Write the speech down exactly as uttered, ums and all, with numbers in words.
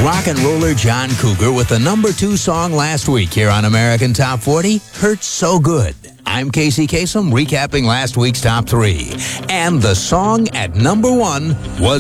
rock and roller John Cougar with the number two song last week here on American Top forty, Hurt So Good. I'm Casey Kasem, recapping last week's top three. And the song at number one was